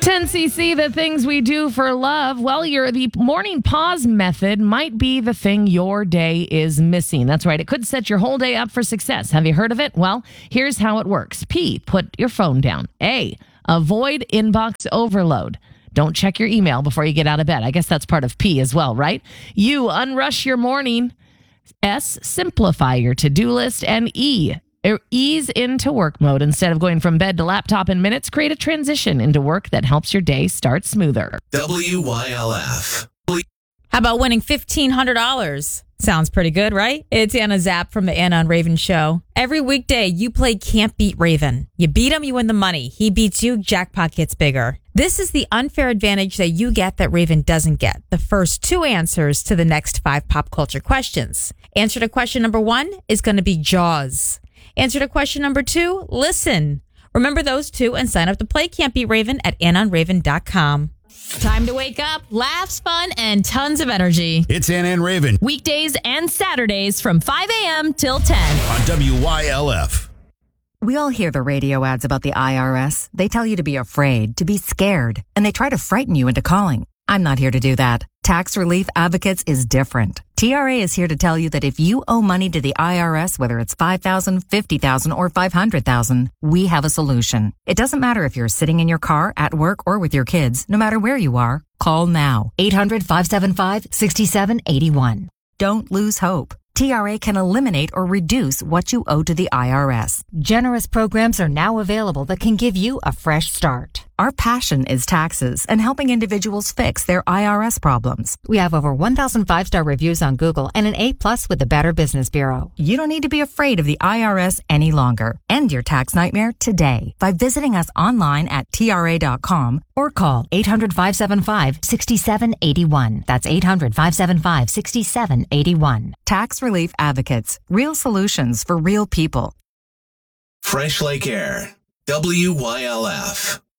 10cc, the things we do for love. Well, the morning pause method might be the thing your day is missing. That's right. It could set your whole day up for success. Have you heard of it? Well, here's how it works. P, put your phone down. A, avoid inbox overload. Don't check your email before you get out of bed. I guess that's part of P as well, right? U, unrush your morning. S, simplify your to-do list. And E, ease into work mode. Instead of going from bed to laptop in minutes, create a transition into work that helps your day start smoother. WYLF. How about winning $1,500? Sounds pretty good, right? It's Anna Zapp from the Anna and Raven Show. Every weekday, you play Can't Beat Raven. You beat him, you win the money. He beats you, jackpot gets bigger. This is the unfair advantage that you get that Raven doesn't get. The first 2 answers to the next 5 pop culture questions. Answer to question number 1 is going to be Jaws. Answer to question number 2, listen. Remember those 2 and sign up to play Can't Beat Raven at AnnaandRaven.com. Time to wake up, laughs, fun, and tons of energy. It's Anna and Raven Weekdays and Saturdays from 5 a.m. till 10. on WYLF. We all hear the radio ads about the IRS. They tell you to be afraid, to be scared, and they try to frighten you into calling. I'm not here to do that. Tax Relief Advocates is different. TRA is here to tell you that if you owe money to the IRS, whether it's $5,000, $50,000, or $500,000, we have a solution. It doesn't matter if you're sitting in your car, at work, or with your kids. No matter where you are, call now. 800-575-6781. Don't lose hope. TRA can eliminate or reduce what you owe to the IRS. Generous programs are now available that can give you a fresh start. Our passion is taxes and helping individuals fix their IRS problems. We have over 1,000 5-star reviews on Google and an A+ with the Better Business Bureau. You don't need to be afraid of the IRS any longer. End your tax nightmare today by visiting us online at TRA.com or call 800-575-6781. That's 800-575-6781. Tax Relief Advocates. Real solutions for real people. Fresh Lake Air. WYLF.